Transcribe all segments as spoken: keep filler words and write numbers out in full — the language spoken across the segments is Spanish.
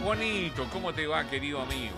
Juanito, ¿cómo te va, querido amigo?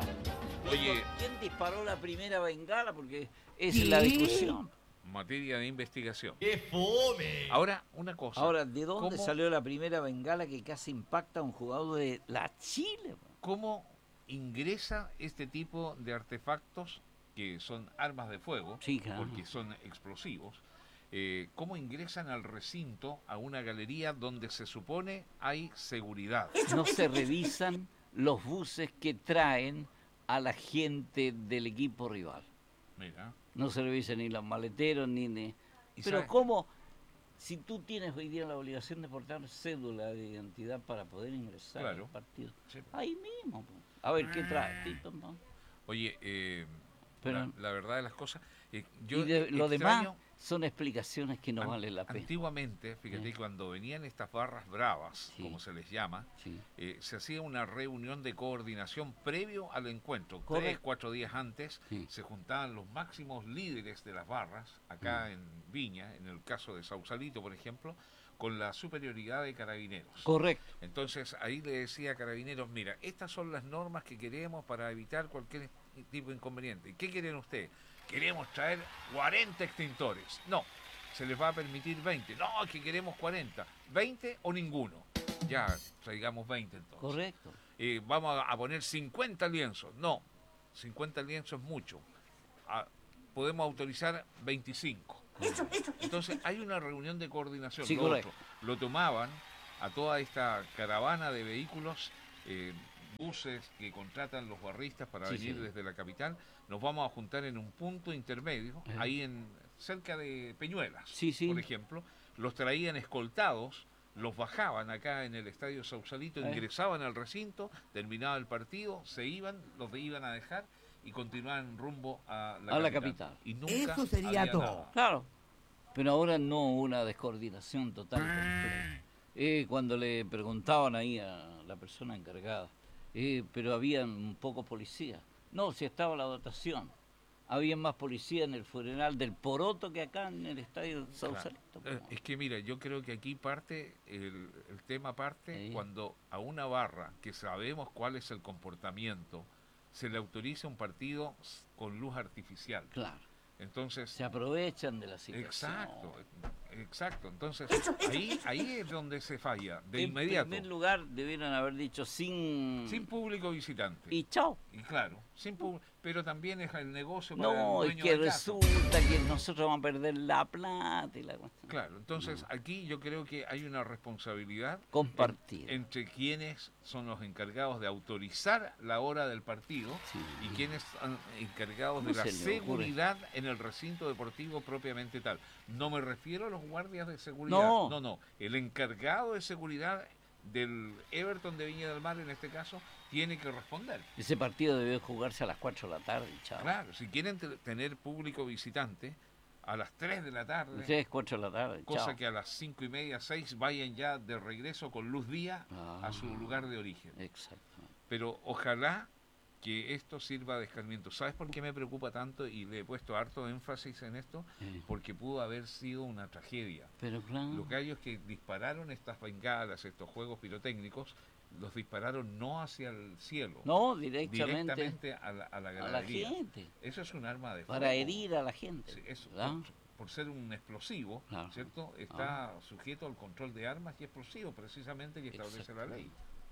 Oye, ¿quién disparó la primera bengala? Porque esa es la discusión. materia de investigación. ¡Qué fome! Ahora, una cosa. Ahora, ¿de dónde ¿cómo, salió la primera bengala que casi impacta a un jugador de la Chile? ¿Cómo ingresa este tipo de artefactos que son armas de fuego, Sí, claro. porque son explosivos? Eh, ¿Cómo ingresan al recinto, a una galería donde se supone hay seguridad? No se revisan los buses que traen a la gente del equipo rival. Mira. No se revisan ni los maleteros, ni... ni... Pero ¿sabes? ¿cómo? Si tú tienes hoy día la obligación de portar cédula de identidad para poder ingresar Claro. al partido, Sí. ahí mismo. Po. A ver, ¿qué trae? Tito, ¿no? Oye, eh, Pero- la, la verdad de las cosas, eh, yo y de, lo extraño- demás son explicaciones que no An- valen la pena. Antiguamente, fíjate, Sí. cuando venían estas barras bravas, Sí. como se les llama, Sí. eh, se hacía una reunión de coordinación previo al encuentro. Tres, Correcto. cuatro días antes Sí. se juntaban los máximos líderes de las barras, acá en Viña, en el caso de Sausalito, por ejemplo, con la superioridad de Carabineros. Correcto. Entonces ahí le decía a Carabineros, mira, estas son las normas que queremos para evitar cualquier tipo de inconveniente. ¿Qué quieren ustedes? Queremos traer cuarenta extintores. No, se les va a permitir veinte. No, es que queremos cuarenta. ¿veinte o ninguno? Ya, traigamos veinte entonces. Correcto. Eh, vamos a, a poner cincuenta lienzos. No, cincuenta lienzos es mucho. Ah, podemos autorizar veinticinco. Entonces hay una reunión de coordinación. Sí, Lo correcto. otro, lo tomaban a toda esta caravana de vehículos, eh, buses que contratan los barristas para Sí, venir sí. desde la capital. Nos vamos a juntar en un punto intermedio, Ajá. ahí en cerca de Peñuelas, Sí, sí. por ejemplo. Los traían escoltados, los bajaban acá en el Estadio Sausalito, Eh. ingresaban al recinto, terminaba el partido, se iban, los iban a dejar y continuaban rumbo a la A la capital. capital. Y nunca Eso sería había todo. nada. Claro. Pero ahora no hubo una descoordinación total. y completa. Eh, cuando le preguntaban ahí a la persona encargada, eh, pero habían pocos policías. No, si estaba la dotación. Había más policía en el funeral del Poroto que acá en el estadio Sausalito. Eh, Es que mira, yo creo que aquí parte, el, el tema parte Sí. cuando a una barra que sabemos cuál es el comportamiento, se le autoriza un partido s- con luz artificial. Claro. Entonces, Se aprovechan de la situación. exacto, exacto. Entonces, ahí, ahí es donde se falla, de En inmediato, primer lugar, debieron haber dicho sin... sin público visitante. Y chao. Y claro, sin público, pero también es el negocio para No, el es dueño que de casa. resulta que nosotros vamos a perder la plata y la cuestión. Claro, entonces No. aquí yo creo que hay una responsabilidad Compartida. en- entre quienes son los encargados de autorizar la hora del partido Sí. y quienes son encargados ¿Cómo de la se le ocurre? seguridad en el recinto deportivo propiamente tal. No me refiero a los guardias de seguridad, No. no, no. El encargado de seguridad del Everton de Viña del Mar, en este caso, tiene que responder. Ese partido debe jugarse a las cuatro de la tarde, chao. Claro, si quieren te- tener público visitante, a las tres de la tarde, tres, cuatro de la tarde, cosa chao. que a las cinco y media, seis vayan ya de regreso con luz día a su Ah. lugar de origen. Exacto. Pero ojalá que esto sirva de escarmiento. ¿Sabes por qué me preocupa tanto y le he puesto harto énfasis en esto? Eh, Porque pudo haber sido una tragedia. Pero claro, Lo que hay es que dispararon estas bengalas, estos juegos pirotécnicos, los dispararon no hacia el cielo, no, directamente, directamente a la, a la a la galería. gente, Eso es un arma de fuego. para herir a la gente. Sí, eso, ¿verdad? por, por ser un explosivo, Claro. ¿cierto? Está sujeto al control de armas y explosivos, precisamente, que establece la ley.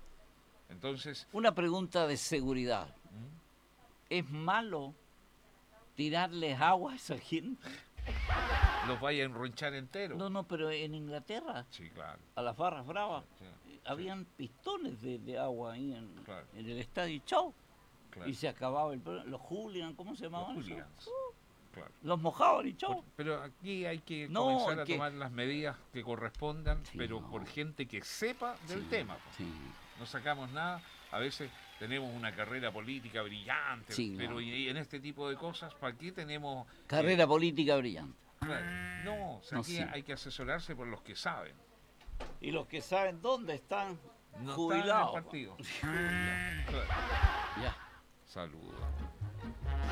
Entonces, Una pregunta de seguridad. ¿Mm? ¿Es malo tirarles agua a esa gente? los vaya a enronchar entero. No, no, pero en Inglaterra, Sí, claro. a las barras bravas, Sí, eh, habían pistones de, de agua ahí en, Claro. en el estadio y chau. claro. Y se acababa el problema. Los hooligans, ¿cómo se Los llamaban? esos? hooligans. Claro. Los mojaban y chau. Por- pero aquí hay que No, comenzar es a que- tomar las medidas que correspondan, Sí, pero no. por gente que sepa del Sí, tema. pues. sí. No sacamos nada. A veces tenemos una carrera política brillante, Sí, pero no. y, y en este tipo de cosas, ¿para qué tenemos? eh, Carrera política brillante. claro, no, o sea, No, aquí sí. hay que asesorarse por los que saben. Y los que saben dónde están No jubilados. están en el partido. Jubilados. Claro. Ya. Saludos.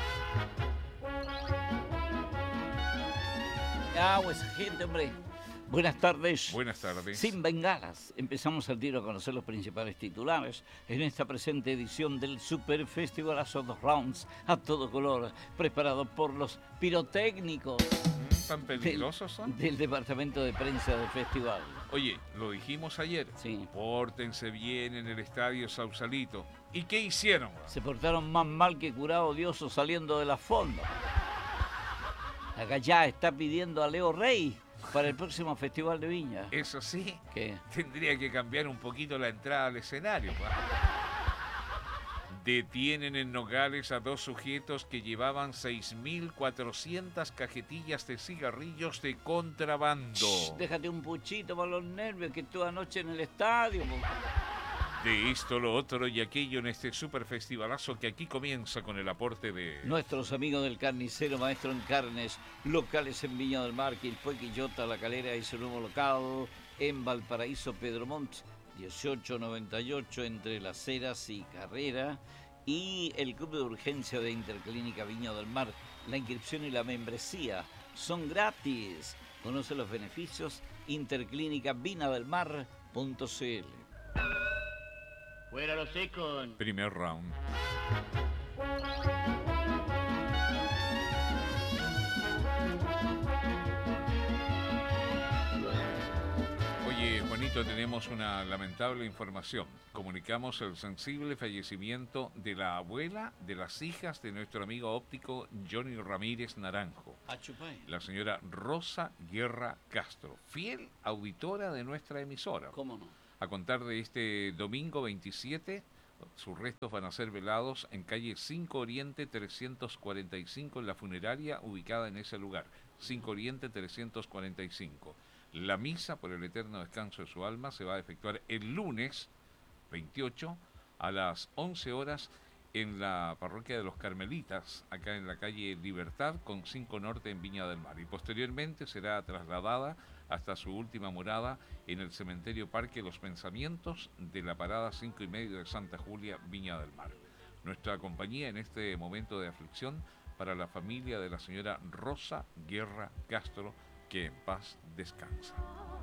Ah, pues esa gente, hombre. Buenas tardes. Buenas tardes. Sin bengalas, empezamos al tiro a conocer los principales titulares en esta presente edición del Super Festivalazo dos Rounds a todo color, preparado por los pirotécnicos. Mm, ¿Tan peligrosos son? Del, del departamento de prensa del festival. Oye, lo dijimos ayer. Sí. Pórtense bien en el estadio Sausalito. ¿Y qué hicieron? Se portaron más mal que curado odioso saliendo de la fonda. Acá ya está pidiendo a Leo Rey para el próximo Festival de Viña. Eso sí, ¿Qué? tendría que cambiar un poquito la entrada al escenario. ¿Va? Detienen en Nogales a dos sujetos que llevaban seis mil cuatrocientas cajetillas de cigarrillos de contrabando. Shh, déjate un puchito para los nervios que estuve anoche en el estadio. Po. De esto, lo otro y aquello en este super festivalazo que aquí comienza con el aporte de... Nuestros amigos del carnicero Maestro en Carnes, locales en Viña del Mar, Quilpué, Quillota, La Calera y su nuevo local en Valparaíso, Pedro Montt, dieciocho noventa y ocho entre Las Heras y Carrera, y el Club de Urgencia de Interclínica Viña del Mar. La inscripción y la membresía son gratis. Conoce los beneficios interclínica vina del mar punto c l. Fuera los secos. Primer round. Oye, Juanito, tenemos una lamentable información. Comunicamos el sensible fallecimiento de la abuela de las hijas de nuestro amigo óptico Johnny Ramírez Naranjo, la señora Rosa Guerra Castro, fiel auditora de nuestra emisora. ¿Cómo no? A contar de este domingo veintisiete, sus restos van a ser velados en calle cinco Oriente trescientos cuarenta y cinco en la funeraria ubicada en ese lugar, cinco Oriente trescientos cuarenta y cinco. La misa por el eterno descanso de su alma se va a efectuar el lunes veintiocho a las once horas en la parroquia de los Carmelitas, acá en la calle Libertad con cinco Norte en Viña del Mar, y posteriormente será trasladada hasta su última morada en el cementerio Parque Los Pensamientos de la parada cinco y medio de Santa Julia, Viña del Mar. Nuestra compañía en este momento de aflicción para la familia de la señora Rosa Guerra Castro, que en paz descansa.